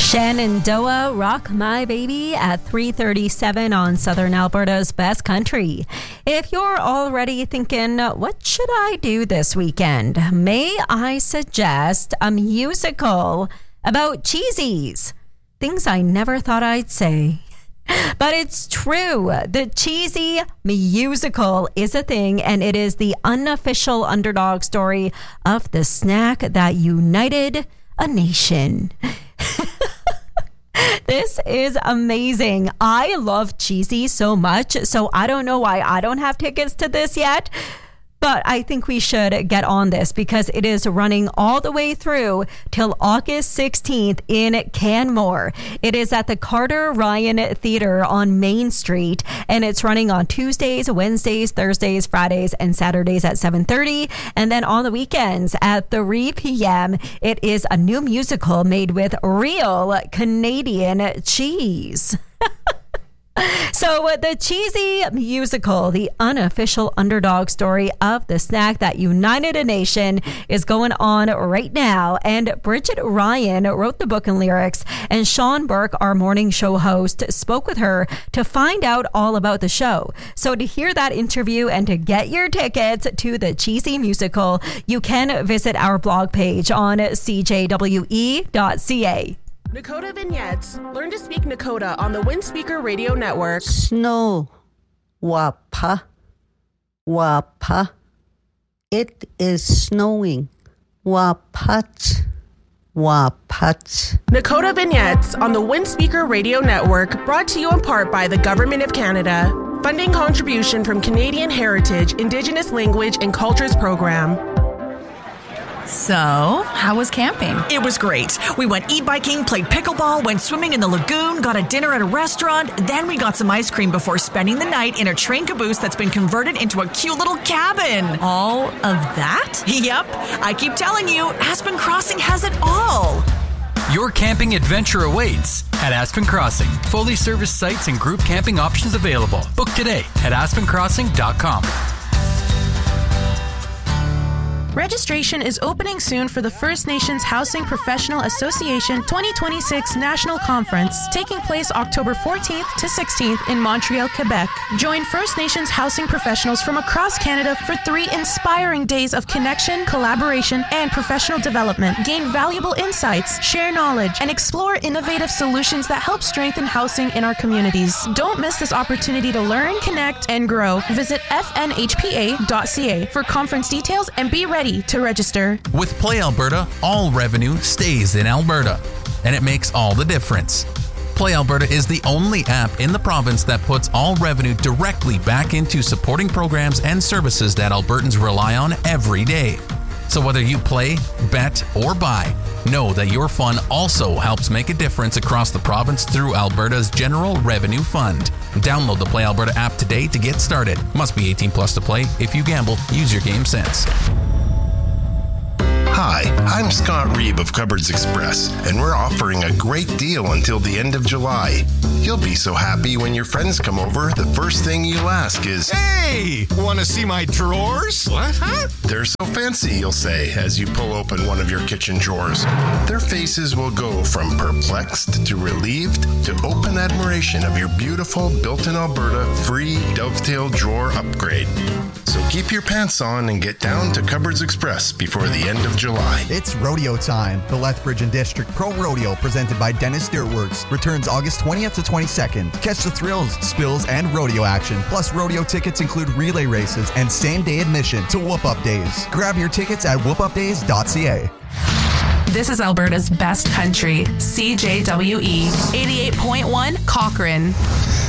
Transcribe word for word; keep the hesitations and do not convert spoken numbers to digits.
Shenandoah, Rock My Baby at three thirty-seven on Southern Alberta's Best Country. If you're already thinking, what should I do this weekend? May I suggest a musical about cheesies? Things I never thought I'd say. But it's true. The Cheesy Musical is a thing, and it is the unofficial underdog story of the snack that united a nation. This is amazing. I love cheesy so much, so I don't know why I don't have tickets to this yet. But I think we should get on this because it is running all the way through till August sixteenth in Canmore. It is at the Carter Ryan Theater on Main Street, and it's running on Tuesdays, Wednesdays, Thursdays, Fridays, and Saturdays at seven thirty. And then on the weekends at three p.m., it is a new musical made with real Canadian cheese. So uh, the Cheesy Musical, the unofficial underdog story of the snack that united a nation, is going on right now. And Bridget Ryan wrote the book and lyrics, and Sean Burke, our morning show host, spoke with her to find out all about the show. So to hear that interview and to get your tickets to the Cheesy Musical, you can visit our blog page on c j w e dot c a. Nakota Vignettes. Learn to speak Nakota on the Windspeaker Radio Network. Snow. Wapa. Wapa. It is snowing. Wapat. Wapat. Nakota Vignettes on the Windspeaker Radio Network, brought to you in part by the Government of Canada. Funding contribution from Canadian Heritage, Indigenous Language and Cultures Program. So, how was camping? It was great. We went e-biking, played pickleball, went swimming in the lagoon, got a dinner at a restaurant, then we got some ice cream before spending the night in a train caboose that's been converted into a cute little cabin. All of that? Yep. I keep telling you, Aspen Crossing has it all. Your camping adventure awaits at Aspen Crossing. Fully serviced sites and group camping options available. Book today at aspen crossing dot com. Registration is opening soon for the First Nations Housing Professional Association twenty twenty-six National Conference, taking place October fourteenth to sixteenth in Montreal, Quebec. Join First Nations housing professionals from across Canada for three inspiring days of connection, collaboration, and professional development. Gain valuable insights, share knowledge, and explore innovative solutions that help strengthen housing in our communities. Don't miss this opportunity to learn, connect, and grow. Visit f n h p a dot c a for conference details and be ready to register. With Play Alberta, all revenue stays in Alberta, and it makes all the difference. Play Alberta is the only app in the province that puts all revenue directly back into supporting programs and services that Albertans rely on every day. So whether you play, bet, or buy, know that your fun also helps make a difference across the province through Alberta's General Revenue Fund. Download the Play Alberta app today to get started. Must be eighteen plus to play. If you gamble, use your game sense. Hi, I'm Scott Reeb of Cupboards Express, and we're offering a great deal until the end of July. You'll be so happy when your friends come over, the first thing you'll ask is, "Hey, want to see my drawers?" What? Huh? "They're so fancy," you'll say as you pull open one of your kitchen drawers. Their faces will go from perplexed to relieved to open admiration of your beautiful built-in Alberta free dovetail drawer upgrade. So keep your pants on and get down to Cupboards Express before the end of July. It's rodeo time. The Lethbridge and District Pro Rodeo, presented by Dennis Dirtworks, returns August twentieth to twenty-second. Catch the thrills, spills, and rodeo action. Plus, rodeo tickets include relay races and same-day admission to Whoop Up Days. Grab your tickets at whoop up days dot c a. This is Alberta's Best Country, C J W E eighty-eight point one Cochrane.